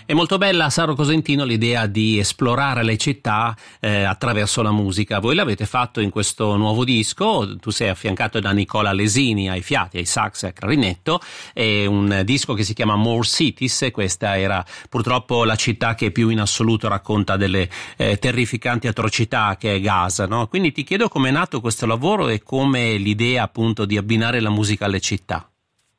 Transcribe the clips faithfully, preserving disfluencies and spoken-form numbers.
È molto bella, Saro Cosentino, l'idea di esplorare le città eh, attraverso la musica. Voi l'avete fatto in questo nuovo disco, tu sei affiancato da Nicola Lesini ai fiati, ai sax e al clarinetto, è un disco che si chiama More Cities, e questa era purtroppo la città che più in assoluto racconta delle eh, terrificanti atrocità, che è Gaza, no? Quindi ti chiedo com'è nato questo lavoro e come l'idea appunto di abbinare la musica alle città.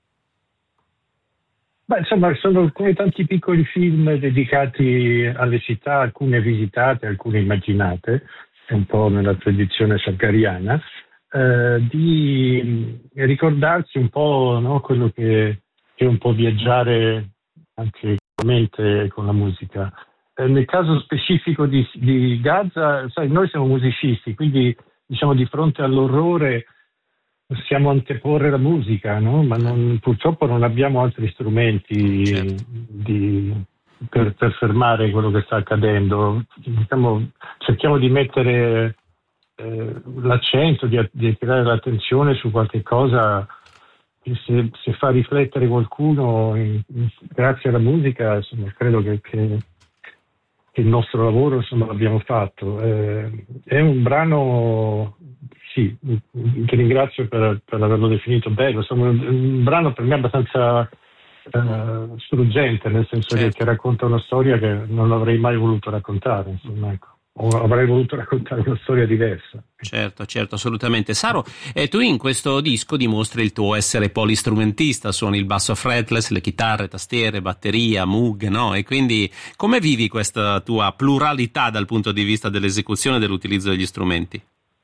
Beh, insomma, sono come tanti piccoli film dedicati alle città, alcune visitate, alcune immaginate, è un po' nella tradizione salgariana, eh, di ricordarsi un po', no, quello che è un po' viaggiare anche con la mente e con la musica. Eh, nel caso specifico di, di Gaza, sai, noi siamo musicisti, quindi diciamo di fronte all'orrore possiamo anteporre la musica, no? Ma non, purtroppo non abbiamo altri strumenti certo. di, per, per fermare quello che sta accadendo. Diciamo, cerchiamo di mettere eh, l'accento, di, di attirare l'attenzione su qualche cosa che se, se fa riflettere qualcuno in, in, grazie alla musica, insomma, credo che, che, che il nostro lavoro, insomma, l'abbiamo fatto. Eh, è un brano... Sì, ti ringrazio per, per averlo definito bello. Insomma, un, un brano per me abbastanza uh, struggente, nel senso certo. che, che racconta una storia che non avrei mai voluto raccontare, insomma, ecco. O avrei voluto raccontare una storia diversa. Certo, certo, assolutamente. Saro, eh, tu in questo disco dimostri il tuo essere polistrumentista, suoni il basso fretless, le chitarre, tastiere, batteria, Moog, no? E quindi come vivi questa tua pluralità dal punto di vista dell'esecuzione e dell'utilizzo degli strumenti?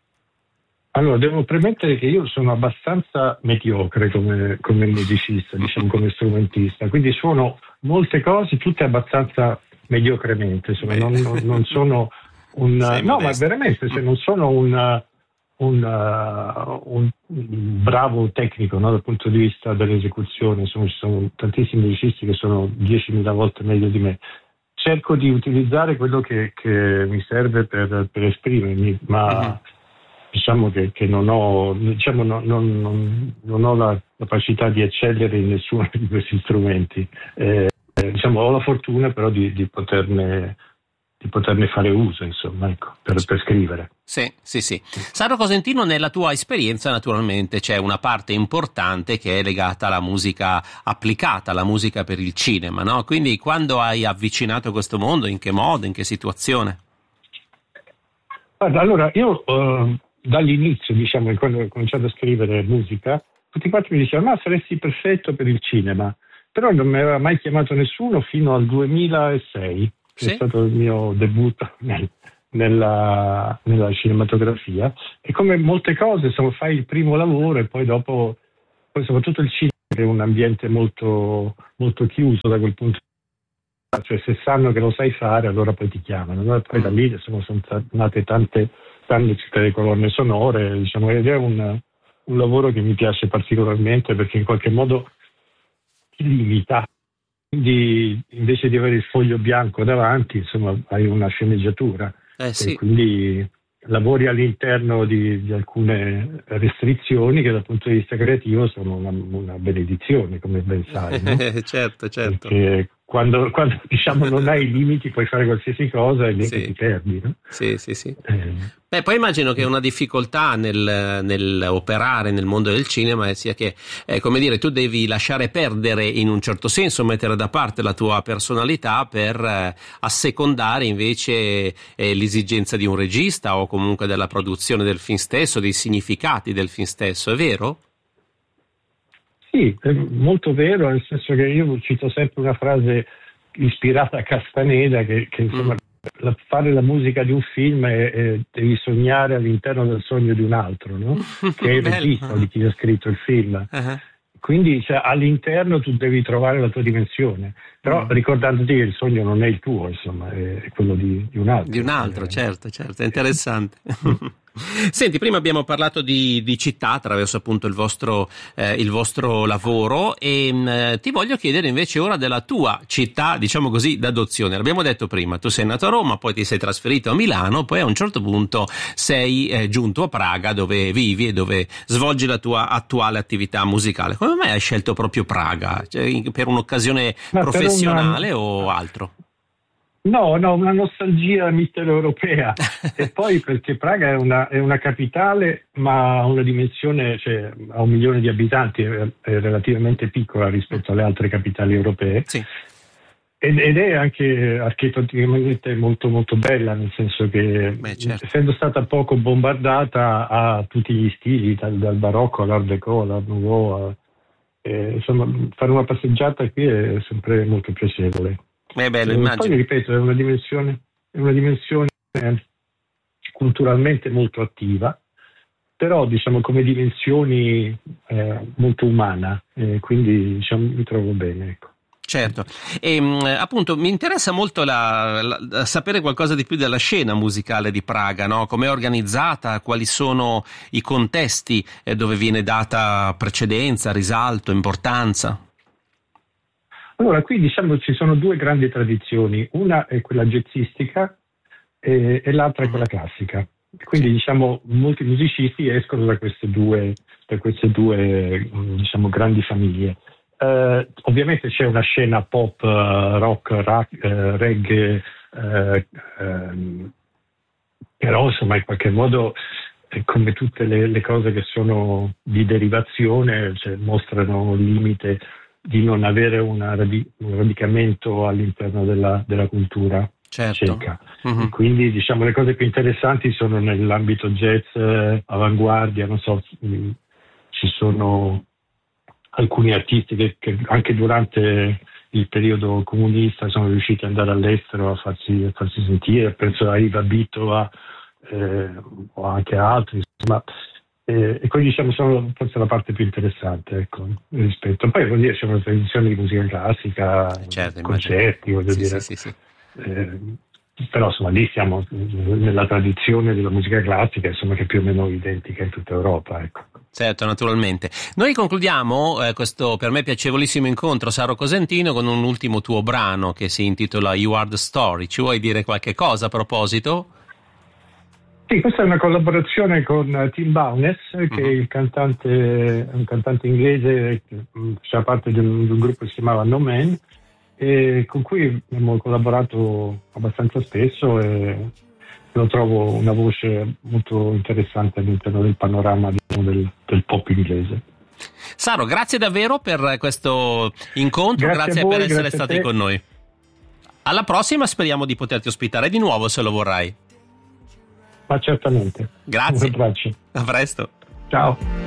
Allora, devo premettere che io sono abbastanza mediocre come, come musicista, diciamo come strumentista, quindi suono molte cose, tutte abbastanza mediocremente, insomma, non, non, non sono un... Sei no, modesto. ma veramente, cioè, non sono un, un, uh, un bravo tecnico, no, dal punto di vista dell'esecuzione, insomma, ci sono tantissimi musicisti che sono diecimila volte meglio di me. Cerco di utilizzare quello che, che mi serve per, per esprimermi, ma... Mm-hmm. Diciamo che, che non ho, diciamo, non, non, non, non ho la capacità di eccellere in nessuno di questi strumenti. Eh, diciamo, ho la fortuna però di, di, poterne, di poterne fare uso, insomma, ecco, per, per scrivere. Sì, sì, sì. Saro Cosentino, nella tua esperienza naturalmente c'è una parte importante che è legata alla musica applicata, alla musica per il cinema, no? Quindi quando hai avvicinato questo mondo, in che modo, in che situazione? Guarda, allora io... Uh, dall'inizio, diciamo, quando ho cominciato a scrivere musica, tutti quanti mi dicevano: ma saresti perfetto per il cinema. Però non mi aveva mai chiamato nessuno fino al duemilasei, che sì? È stato il mio debutto nel, nella, nella cinematografia. E come molte cose, insomma, fai il primo lavoro e poi dopo, poi soprattutto il cinema è un ambiente molto, molto chiuso da quel punto di vista. Cioè, se sanno che lo sai fare, allora poi ti chiamano. Allora, poi da lì, insomma, sono nate tante... tante delle colonne sonore, diciamo, ed è un, un lavoro che mi piace particolarmente perché in qualche modo ti limita, quindi invece di avere il foglio bianco davanti, insomma, hai una sceneggiatura, eh sì. E quindi lavori all'interno di, di alcune restrizioni che dal punto di vista creativo sono una, una benedizione, come ben sai, no? certo, certo. Perché quando, quando diciamo non hai limiti puoi fare qualsiasi cosa e niente, sì. ti perdi, no? Sì, sì, sì. Eh. Beh, poi immagino che una difficoltà nel, nel operare nel mondo del cinema sia che, eh, come dire, tu devi lasciare perdere in un certo senso, mettere da parte la tua personalità per eh, assecondare invece eh, l'esigenza di un regista o comunque della produzione del film stesso, dei significati del film stesso, è vero? Sì, è molto vero, nel senso che io cito sempre una frase ispirata a Castaneda che, che insomma, mm. la, fare la musica di un film è, è, devi sognare all'interno del sogno di un altro, no? Che è il regista di chi ha scritto il film. Uh-huh. Quindi cioè, all'interno tu devi trovare la tua dimensione, però mm. ricordandoti che il sogno non è il tuo, insomma, è quello di, di un altro. Di un altro, certo, certo, è interessante. Senti, prima abbiamo parlato di, di città attraverso appunto il vostro, eh, il vostro lavoro e mh, ti voglio chiedere invece ora della tua città, diciamo così, d'adozione. L'abbiamo detto prima, tu sei nato a Roma, poi ti sei trasferito a Milano, poi a un certo punto sei eh, giunto a Praga dove vivi e dove svolgi la tua attuale attività musicale. Come mai hai scelto proprio Praga? Cioè, per un'occasione Ma professionale una... o altro? No, no, una nostalgia mitteleuropea e poi perché Praga è una, è una capitale ma ha una dimensione, cioè ha un milione di abitanti, è, è relativamente piccola rispetto alle altre capitali europee. Sì. Ed, ed è anche architettonicamente molto molto bella, nel senso che Beh, certo. essendo stata poco bombardata ha tutti gli stili, dal, dal barocco all'art déco, all'art nouveau, a, eh, insomma fare una passeggiata qui è sempre molto piacevole. È bello, Eh, immagino. poi ripeto, è una dimensione, è una dimensione culturalmente molto attiva, però diciamo come dimensioni eh, molto umana, eh, quindi diciamo, mi trovo bene. Ecco. Certo, e mh, appunto mi interessa molto la, la, sapere qualcosa di più della scena musicale di Praga, no? Com'è organizzata, quali sono i contesti eh, dove viene data precedenza, risalto, importanza? Allora, qui diciamo ci sono due grandi tradizioni, una è quella jazzistica e, e l'altra è quella classica. Quindi diciamo molti musicisti escono da queste due, da queste due diciamo, grandi famiglie. Uh, ovviamente c'è una scena pop, uh, rock, rock uh, reggae, uh, um, però insomma in qualche modo come tutte le, le cose che sono di derivazione, cioè, mostrano il limite di non avere una radi- un radicamento all'interno della, della cultura certo. ceca. Mm-hmm. Quindi diciamo le cose più interessanti sono nell'ambito jazz, eh, avanguardia, non so, mh, ci sono alcuni artisti che, che anche durante il periodo comunista sono riusciti ad andare all'estero a farsi, a farsi sentire, penso a Iva Bito a, eh, o anche a altri, insomma. Eh, e quindi diciamo sono forse la parte più interessante, ecco, rispetto. Poi vuol dire c'è una tradizione di musica classica, certo, concerti, voglio sì, dire. Sì, sì, sì. Eh, però insomma lì siamo nella tradizione della musica classica, insomma, che è più o meno identica in tutta Europa, ecco. Certo, naturalmente. Noi concludiamo eh, questo per me piacevolissimo incontro, Saro Cosentino, con un ultimo tuo brano che si intitola You Are the Story. Ci vuoi dire qualche cosa a proposito? Sì, questa è una collaborazione con Tim Bowness, che uh-huh. è il cantante, un cantante inglese che faceva parte di un, di un gruppo che si chiamava No Man, e con cui abbiamo collaborato abbastanza spesso e lo trovo una voce molto interessante all'interno del panorama, diciamo, del, del pop inglese. Saro, grazie davvero per questo incontro, grazie, grazie voi, per essere stati con noi. Alla prossima, speriamo di poterti ospitare di nuovo se lo vorrai. Ma certamente. Grazie. Un abbraccio. A presto. Ciao.